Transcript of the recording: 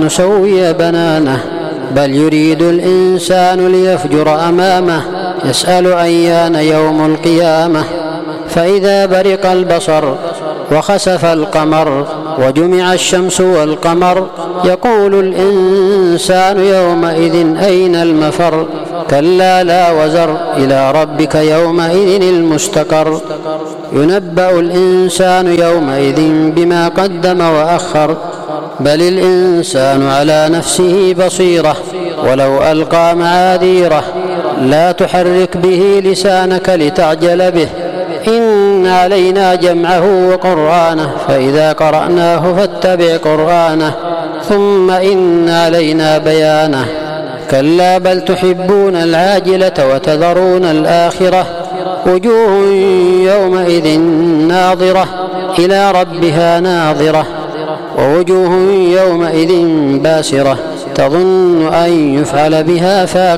نسوي بنانه بل يريد الإنسان ليفجر أمامه يسأل أيان يوم القيامة فإذا برق البصر وخسف القمر وجمع الشمس والقمر يقول الإنسان يومئذ أين المفر كلا لا وزر إلى ربك يومئذ المستقر ينبأ الإنسان يومئذ بما قدم وأخر بل الإنسان على نفسه بصيرة ولو ألقى معاذيره لا تحرك به لسانك لتعجل به إن علينا جمعه وقرآنه فإذا قرأناه فاتبع قرآنه ثم إن علينا بيانه كلا بل تحبون العاجلة وتذرون الآخرة وجوه يومئذ ناظرة إلى ربها ناظرة ووجوه يومئذ باسرة تظن أن يفعل بها فاقرة